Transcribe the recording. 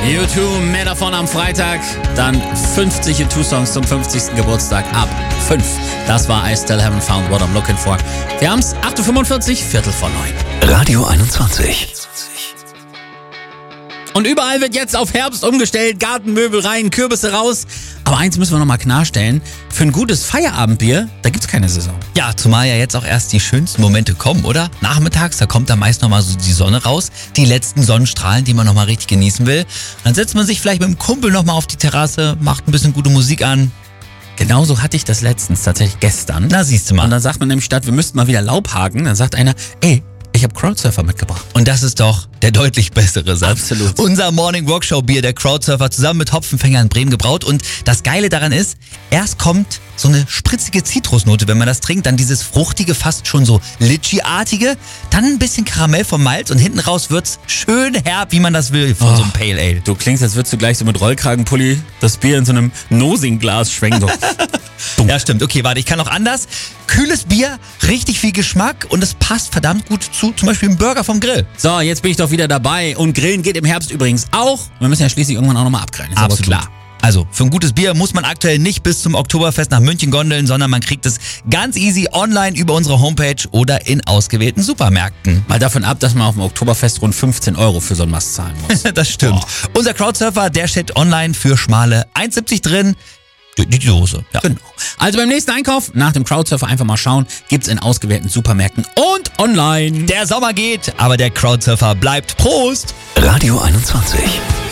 U2, mehr davon am Freitag. Dann 50 U2-Songs zum 50. Geburtstag ab 5. Das war I Still Haven't Found What I'm Looking For. Wir haben es 8.45 Uhr, Viertel vor 9. Radio 21. Und überall wird jetzt auf Herbst umgestellt, Gartenmöbel rein, Kürbisse raus. Aber eins müssen wir nochmal klarstellen, für ein gutes Feierabendbier, da gibt's keine Saison. Ja, zumal ja jetzt auch erst die schönsten Momente kommen, oder? Nachmittags, da kommt da meist nochmal so die Sonne raus, die letzten Sonnenstrahlen, die man nochmal richtig genießen will. Dann setzt man sich vielleicht mit dem Kumpel nochmal auf die Terrasse, macht ein bisschen gute Musik an. Genauso hatte ich das letztens, tatsächlich gestern. Na, siehst du mal. Und dann sagt man nämlich statt, wir müssten mal wieder Laub haken, dann sagt einer, ey, ich habe Crowdsurfer mitgebracht. Und das ist doch der deutlich bessere Satz. Absolut. Unser Morning Rockshow Bier, der Crowdsurfer, zusammen mit Hopfenfänger in Bremen gebraut. Und das Geile daran ist, erst kommt so eine spritzige Zitrusnote, wenn man das trinkt, dann dieses fruchtige, fast schon so Litchi-artige, dann ein bisschen Karamell vom Malz und hinten raus wird's schön herb, wie man das will, von so einem Pale Ale. Du klingst, als würdest du gleich so mit Rollkragenpulli das Bier in so einem Nosing-Glas schwenken. So. Ja, stimmt. Okay, warte, ich kann auch anders. Kühles Bier, richtig viel Geschmack und es passt verdammt gut zu zum Beispiel einem Burger vom Grill. So, jetzt bin ich doch wieder dabei. Und Grillen geht im Herbst übrigens auch. Wir müssen ja schließlich irgendwann auch nochmal abgrillen. Ist aber klar. Also, für ein gutes Bier muss man aktuell nicht bis zum Oktoberfest nach München gondeln, sondern man kriegt es ganz easy online über unsere Homepage oder in ausgewählten Supermärkten. Mal davon ab, dass man auf dem Oktoberfest rund 15 € für so ein Mast zahlen muss. Das stimmt. Unser Crowdsurfer, der steht online für schmale 1,70 drin. Die Dose, ja. Genau. Also beim nächsten Einkauf, nach dem Crowdsurfer einfach mal schauen, gibt's in ausgewählten Supermärkten und online. Der Sommer geht, aber der Crowdsurfer bleibt. Prost! Radio 21.